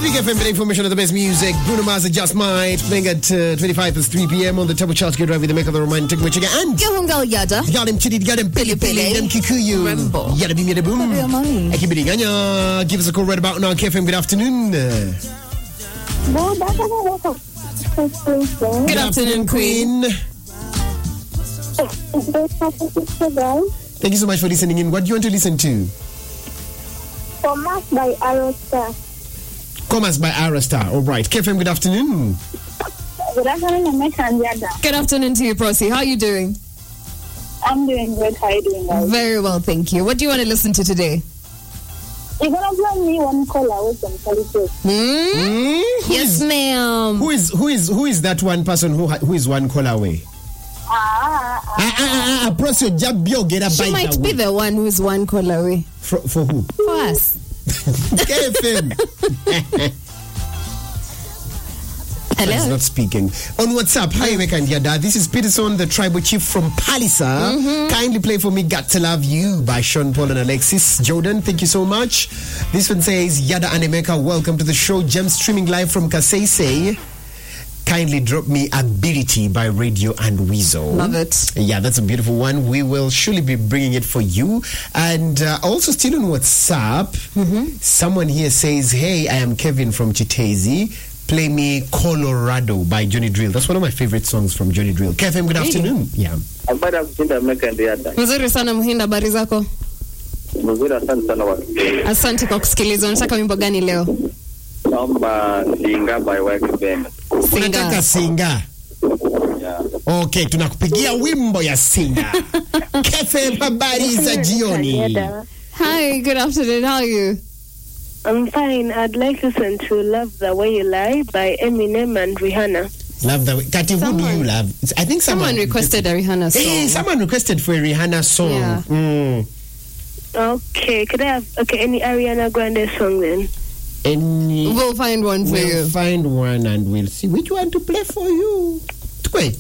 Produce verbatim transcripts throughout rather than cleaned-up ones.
Big F M information of the best music. Bruno Mars and Just Might playing at uh, twenty-five past three p.m. on the Turbo Charts. Get right with the make of the romantic Michigan. And Yohungal Yada. Got him chitty, got him pili pili, them Kikuyu. Remember. Yada bim yada boom. Ekibiriganya. Give us a call right about now. K F M, good afternoon. Good afternoon, Queen. Thank you so much for listening in. What do you want to listen to? Commerce by Arostar. Commerce by Arostar. All right. K F M, good afternoon. Good afternoon, Mike and Yada. Good afternoon to you, Prosy. How are you doing? I'm doing good. How are you doing, guys? Very well, thank you. What do you want to listen to today? You're going to play me one caller with some politics. Mm? Mm? Who Yes, is, ma'am. Who is who is who is that one person who who is one call away? Ah, ah, Ah ah ah ah. Prosy Jabio get a She bite might away. be the one who's one call away. For, for who? For us. K F M. He's Hello. not speaking. On WhatsApp, hi, Meka and Yada. This is Peterson, the tribal chief from Palisa. Mm-hmm. Kindly play for me Got to Love You by Sean Paul and Alexis Jordan. Thank you so much. This one says, Yada and Emeka, welcome to the show. Gem streaming live from Kasese. Kindly drop me Ability by Radio and Weasel. Love it. Yeah, that's a beautiful one. We will surely be bringing it for you. And uh, also still on WhatsApp, mm-hmm. someone here says, hey, I am Kevin from Chitezi. Play me Colorado by Johnny Drill. That's one of my favorite songs from Johnny Drill. K F M, good afternoon. Yeah. Habari kushinda Meka and Yada. Mzuri sana Muhinda, habari zako? Mzuri, asante sana wasikilizaji. Asante kwa kusikiliza. Unataka wimbo gani leo? Naomba Singa by Wyclef Jean. Unataka Singa? Yeah. Okay, tunakupigia wimbo ya Singa. K F M, habari za jioni. Hi, good afternoon. How are you? I'm fine. I'd like to listen to Love the Way You Lie by Eminem and Rihanna. Love the way. Kati, who do you love? I think someone, Someone requested a Rihanna song. Hey, someone requested for a Rihanna song. Yeah. Mm. Okay, could I have okay any Ariana Grande song then? Any, We'll find one for we'll you. find one and we'll see which one to play for you. Wait.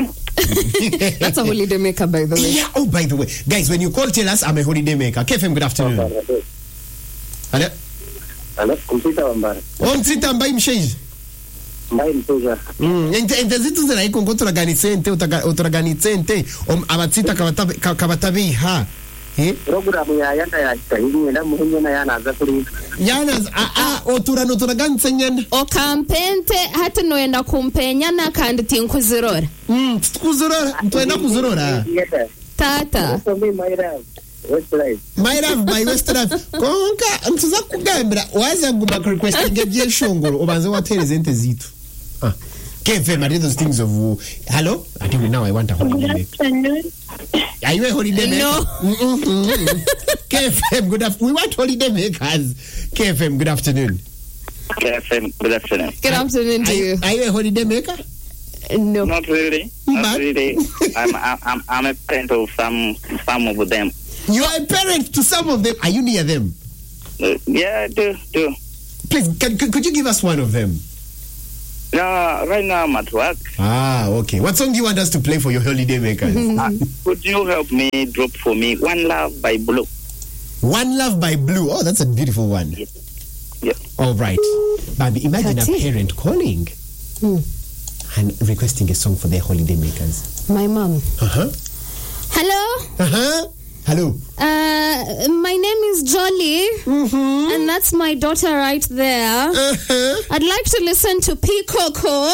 That's a holiday maker, by the way. Yeah. Oh, by the way, guys, when you call, tell us I'm a holiday maker. K F M, good afternoon. Hello. Hello, kumpita wambara. Oh, msita mbai msheji. Mbai mtuja. Mm, ente ente zitu zina iko ngoto raganisente utaraganisente om abatsita kabatabe kabatabe ha. Eh? Programu ya Yada ya tahidi na muhimu na yana za kuri. Yana a a otura no turaganisenya. O kampente hata noenda kumpenyana kandi tinkuzirora. Mm, kuzurora, tuenda kuzurora. Yada. Tata. So me my love. Westlife. My love by Westlife. Konka mtuza kugambira waza gumba request ngebye shongoro obanze watereze ente zitu. Ah. K F M, are those things of uh, hello? I think now I want a holiday make. Are you a holiday maker? No. Mm-hmm. K F M, good afternoon. We want holiday makers. K F M, good afternoon. K F M, good afternoon. Good afternoon to Are, you. are you a holiday maker? No. Not really. Not But- really. I'm I'm I'm a parent of some some of them. You are a parent to some of them. Are you near them? Uh, yeah, do do. Please, can, could could you give us one of them? No, right now I'm at work. Ah, okay. What song do you want us to play for your holiday makers? Uh, could you help me drop for me One Love by Blue? One Love by Blue. Oh, that's a beautiful one. Yeah. Yeah. All right. Baby, imagine That's a it. parent calling Hmm. and requesting a song for their holiday makers. My mom. Uh-huh. Hello? Uh-huh. Hello. Uh, my name is Jolly, Mm-hmm. and that's my daughter right there. Uh-huh. I'd like to listen to Picoco.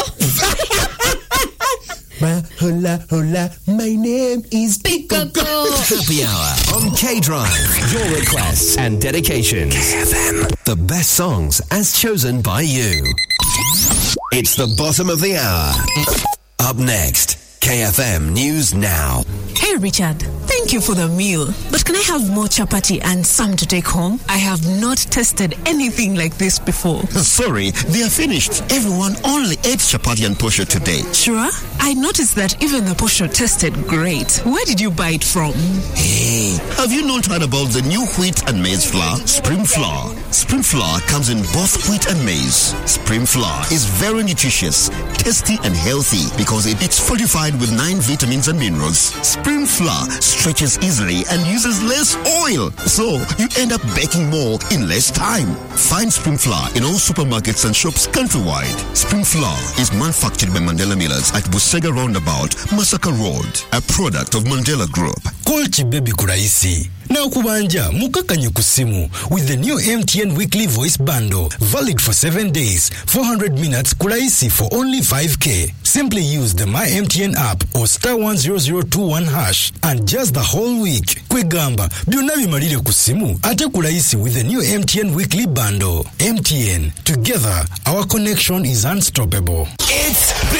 Ma, hola, hola, my name is Picoco. Happy Hour on K-Drive. Your requests and dedications. K F M. The best songs as chosen by you. It's the bottom of the hour. Up next, K F M News Now. Hey Richard, thank you for the meal. But can I have more chapati and some to take home? I have not tasted anything like this before. Sorry, they are finished. Everyone only ate chapati and posho today. Sure? I noticed that even the posho tasted great. Where did you buy it from? Hey, have you not heard about the new wheat and maize flour? Spring Flour. Spring Flour comes in both wheat and maize. Spring Flour is very nutritious, tasty and healthy because it is fortified with nine vitamins and minerals. Spring Spring Flour stretches easily and uses less oil, so you end up baking more in less time. Find Spring Flour in all supermarkets and shops countrywide. Spring Flour is manufactured by Mandela Millers at Busega Roundabout, Masaka Road, a product of Mandela Group. Call Chibebi Kuraisi. Now kubanja mukakanye kusimu with the new M T N weekly voice bundle, valid for seven days, four hundred minutes kuraisi for only five K. Simply use the My M T N app or star one zero zero two one hash and just the whole week. Kwegamba bionavi marire kusimu ate kuraisi with the new M T N weekly bundle. M T N, together our connection is unstoppable. It's